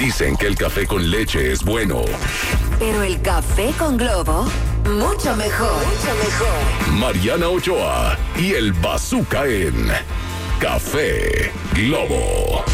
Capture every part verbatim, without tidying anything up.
Dicen que el café con leche es bueno. Pero el café con Globo, mucho mejor. Mucho mejor. Mariana Ochoa y el Bazooka en Café Globo.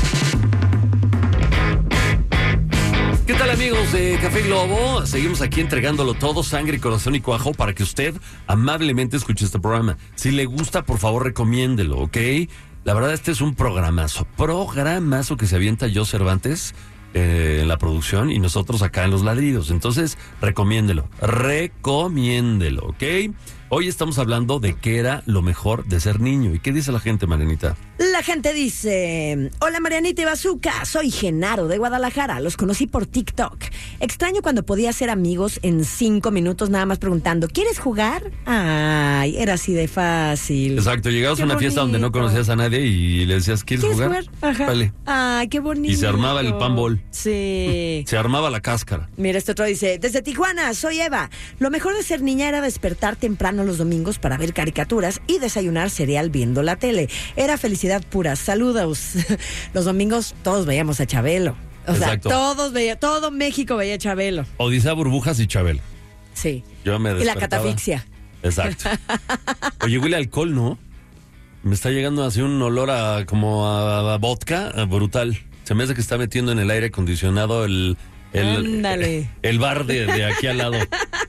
¿Qué tal, amigos de Café Globo? Seguimos aquí entregándolo todo, sangre, corazón y cuajo, para que usted amablemente escuche este programa. Si le gusta, por favor, recomiéndelo, ¿ok? La verdad, este es un programazo, programazo que se avienta yo Cervantes eh, en la producción y nosotros acá en Los Ladridos. Entonces, recomiéndelo, recomiéndelo, ¿ok? Hoy estamos hablando de qué era lo mejor de ser niño. ¿Y qué dice la gente, Marianita? La gente dice: hola Marianita y Bazooka, soy Genaro de Guadalajara, los conocí por TikTok. Extraño cuando podía ser amigos en cinco minutos nada más preguntando: ¿quieres jugar? Ay, era así de fácil. Exacto, llegabas Qué a una bonito. fiesta donde no conocías a nadie y le decías: ¿quieres, ¿Quieres jugar? jugar? Ajá. Vale. Ay, qué bonito. Y se armaba el panball. Sí. Se armaba la cáscara. Mira, este otro dice: desde Tijuana, soy Eva. Lo mejor de ser niña era despertar temprano los domingos para ver caricaturas y desayunar cereal viendo la tele. Era felicidad pura. Saludos. Los domingos todos veíamos a Chabelo. O Exacto. sea, todos veía, todo México veía a Chabelo. Odisea, Burbujas y Chabel. Sí. Yo me Y la despertaba. catafixia. Exacto. Oye, huele a alcohol, ¿no? Me está llegando así un olor a como a, a vodka, a brutal. Se me hace que está metiendo en el aire acondicionado el el, Ándale. el bar de, de aquí al lado.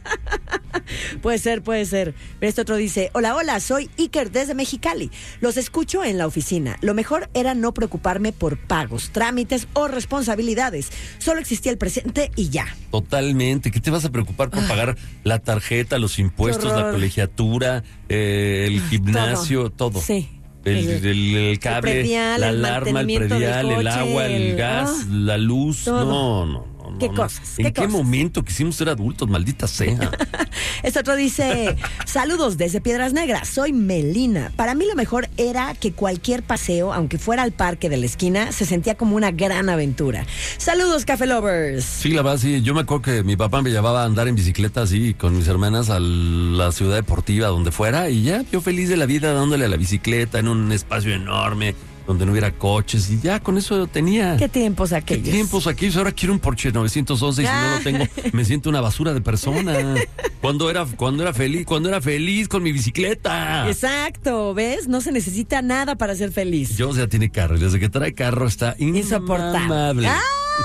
Puede ser, puede ser. Pero este otro dice: hola, hola, soy Iker desde Mexicali. Los escucho en la oficina. Lo mejor era no preocuparme por pagos, trámites o responsabilidades. Solo existía el presente y ya. Totalmente. ¿Qué te vas a preocupar por pagar la tarjeta, los impuestos, la colegiatura, eh, el gimnasio, todo? todo. Sí. El, el, el, el cable, el predial, la el alarma, el mantenimiento del predial, el coche, agua, el el- gas, ah, la luz. todo. No, no, no. ¿Qué no. cosas? ¿En ¿Qué qué cosas? momento quisimos ser adultos, maldita sea? Este otro dice: saludos desde Piedras Negras, soy Melina. Para mí lo mejor era que cualquier paseo, aunque fuera al parque de la esquina, se sentía como una gran aventura. Saludos, Café Lovers. Sí, la verdad, sí. Yo me acuerdo que mi papá me llevaba a andar en bicicleta así con mis hermanas a la ciudad deportiva, donde fuera, y ya, yo feliz de la vida dándole a la bicicleta en un espacio enorme, donde no hubiera coches, y ya con eso tenía. ¿Qué tiempos ¿Qué aquellos? tiempos aquellos? Ahora quiero un Porsche novecientos once y si no lo tengo, me siento una basura de persona. Cuando era, cuando era feliz, cuando era feliz con mi bicicleta. Exacto, ¿ves? No se necesita nada para ser feliz. Yo, o sea, tiene carro, y desde que trae carro está Insoportable. insoportable. ¡Ah!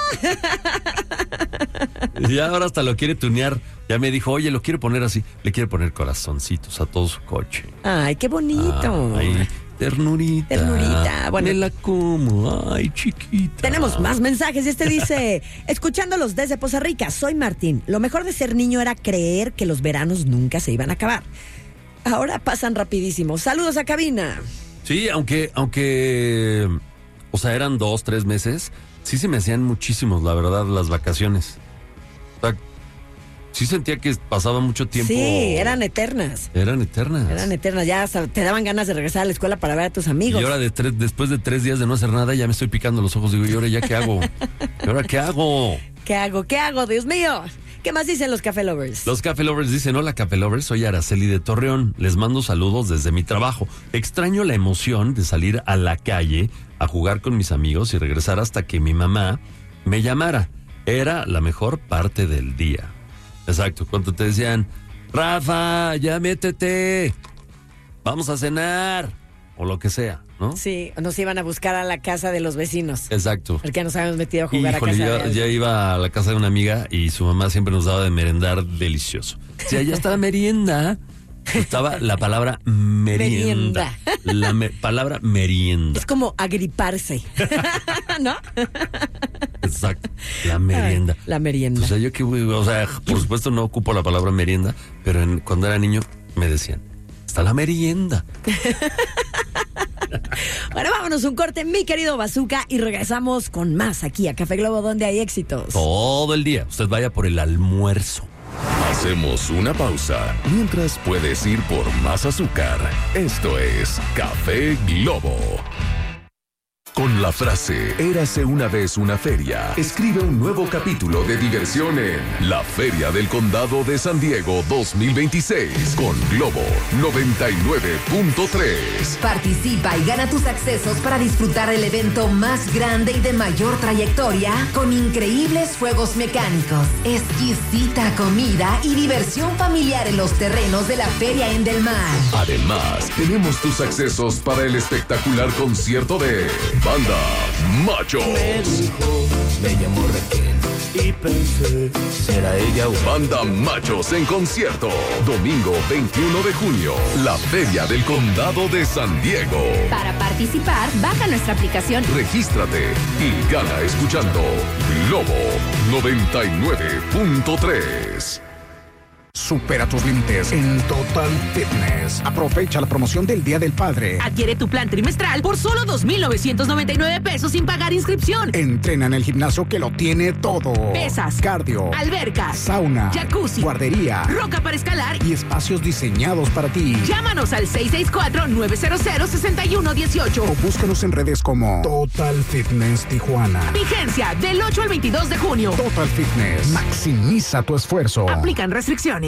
Y ahora hasta lo quiere tunear. Ya me dijo: oye, lo quiero poner así. Le quiere poner corazoncitos a todo su coche. Ay, qué bonito. Ay, ternurita. Ternurita, bueno. Me la como. Ay, chiquita. Tenemos más mensajes y este dice: escuchándolos desde Poza Rica, soy Martín. Lo mejor de ser niño era creer que los veranos nunca se iban a acabar. Ahora pasan rapidísimo. Saludos a cabina. Sí, aunque, aunque, o sea, eran dos, tres meses, sí se me hacían muchísimos, la verdad, las vacaciones. O sea, sí sentía que pasaba mucho tiempo. Sí, eran eternas. Eran eternas. Eran eternas. Ya hasta te daban ganas de regresar a la escuela para ver a tus amigos. Y ahora de tres, después de tres días de no hacer nada, ya me estoy picando los ojos. Digo, ¿y ahora ya qué hago? ¿Y ahora qué hago? ¿Qué hago? ¿Qué hago? Dios mío. ¿Qué más dicen los Café Lovers? Los Café Lovers dicen: hola Café Lovers, soy Araceli de Torreón. Les mando saludos desde mi trabajo. Extraño la emoción de salir a la calle a jugar con mis amigos y regresar hasta que mi mamá me llamara. Era la mejor parte del día. Exacto, cuando te decían: Rafa, ya métete, vamos a cenar, o lo que sea, ¿no? Sí, nos iban a buscar a la casa de los vecinos. Exacto. Porque nos habíamos metido a jugar Híjole, a casa yo de alguien. ya iba a la casa de una amiga y su mamá siempre nos daba de merendar delicioso. O sea, ya estaba merienda. Estaba la palabra merienda. La me- palabra merienda. Es como agriparse. ¿No? Exacto. La merienda. Ay, la merienda. O sea, yo que, o sea, por supuesto no ocupo la palabra merienda, pero en- cuando era niño me decían: está la merienda. Bueno, vámonos un corte, mi querido Bazooka, y regresamos con más aquí a Café Globo, donde hay éxitos. Todo el día. Usted vaya por el almuerzo. Hacemos una pausa mientras puedes ir por más azúcar. Esto es Café Globo. Con la frase Érase una vez una feria, escribe un nuevo capítulo de diversión en La Feria del Condado de San Diego dos mil veintiséis con Globo noventa y nueve punto tres. Participa y gana tus accesos para disfrutar el evento más grande y de mayor trayectoria con increíbles juegos mecánicos, exquisita comida y diversión familiar en los terrenos de la Feria en Del Mar. Además, tenemos tus accesos para el espectacular concierto de Banda Machos. Me dijo, me llamó Raquel y pensé, será ella o... Banda Machos en concierto. Domingo veintiuno de junio. La Feria del Condado de San Diego. Para participar, baja nuestra aplicación. Regístrate y gana escuchando Globo noventa y nueve punto tres. Supera tus límites en Total Fitness. Aprovecha la promoción del Día del Padre. Adquiere tu plan trimestral por solo dos mil novecientos noventa y nueve pesos sin pagar inscripción. Entrena en el gimnasio que lo tiene todo. Pesas, cardio, albercas, sauna, jacuzzi, guardería, roca para escalar y espacios diseñados para ti. Llámanos al seis seis cuatro, nueve cero cero, seis uno uno ocho o búscanos en redes como Total Fitness Tijuana. Vigencia del ocho al veintidós de junio. Total Fitness. Maximiza tu esfuerzo. Aplican restricciones.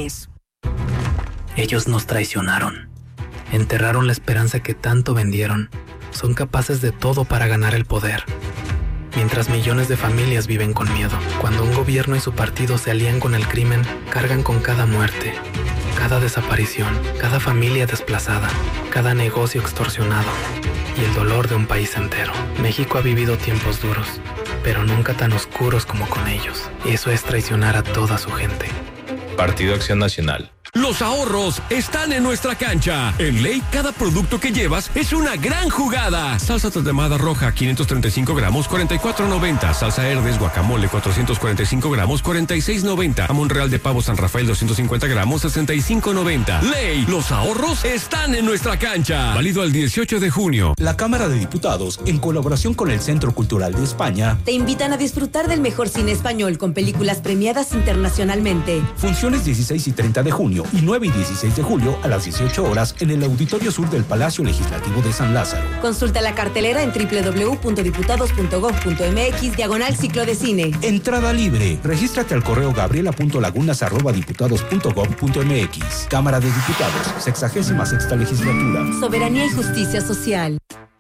Ellos nos traicionaron. Enterraron la esperanza que tanto vendieron. Son capaces de todo para ganar el poder. Mientras millones de familias viven con miedo. Cuando un gobierno y su partido se alían con el crimen, cargan con cada muerte, cada desaparición, cada familia desplazada, cada negocio extorsionado y el dolor de un país entero. México ha vivido tiempos duros, pero nunca tan oscuros como con ellos. Y eso es traicionar a toda su gente. Partido Acción Nacional. Los ahorros están en nuestra cancha. En Ley, cada producto que llevas es una gran jugada. Salsa tatemada roja, quinientos treinta y cinco gramos, cuarenta y cuatro noventa. Salsa Herdes, guacamole, cuatrocientos cuarenta y cinco gramos, cuarenta y seis noventa. Jamón real de pavo San Rafael, doscientos cincuenta gramos, sesenta y cinco noventa. Ley, los ahorros están en nuestra cancha. Válido al dieciocho de junio. La Cámara de Diputados, en colaboración con el Centro Cultural de España, te invitan a disfrutar del mejor cine español con películas premiadas internacionalmente. Funciones dieciséis y treinta de junio y nueve y dieciséis de julio a las dieciocho horas en el Auditorio Sur del Palacio Legislativo de San Lázaro. Consulta la cartelera en doble u doble u doble u punto diputados punto gob punto eme equis diagonal ciclo de cine. Entrada libre. Regístrate al correo gabriela punto lagunas arroba diputados punto gob punto eme equis. Cámara de Diputados, sexagésima sexta legislatura. Soberanía y justicia social.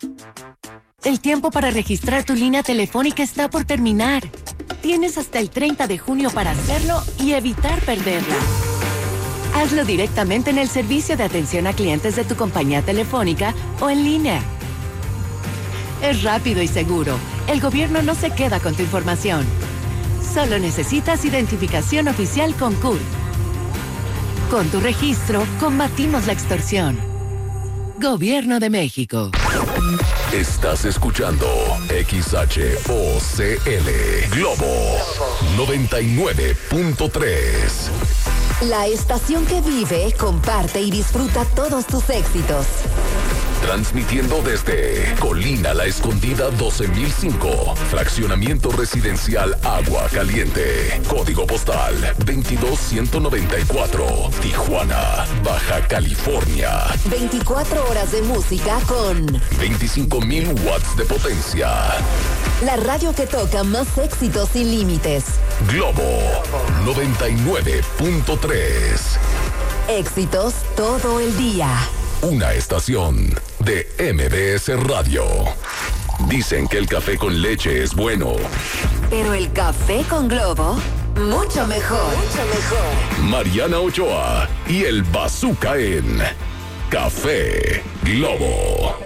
El tiempo para registrar tu línea telefónica está por terminar. Tienes hasta el treinta de junio para hacerlo y evitar perderla. Hazlo directamente en el servicio de atención a clientes de tu compañía telefónica o en línea. Es rápido y seguro. El gobierno no se queda con tu información. Solo necesitas identificación oficial con C U R. Con tu registro, combatimos la extorsión. Gobierno de México. Estás escuchando X H O C L Globo noventa y nueve punto tres. La estación que vive, comparte y disfruta todos tus éxitos. Transmitiendo desde Colina La Escondida doce mil cinco, fraccionamiento residencial Agua Caliente, código postal veintidós ciento noventa y cuatro, Tijuana, Baja California. veinticuatro horas de música con veinticinco mil watts de potencia. La radio que toca más éxitos sin límites. Globo noventa y nueve punto tres. Éxitos todo el día. Una estación de M B S Radio. Dicen que el café con leche es bueno, pero el café con Globo, mucho mejor. Mucho mejor. Mariana Ochoa y el Bazooka en Café Globo.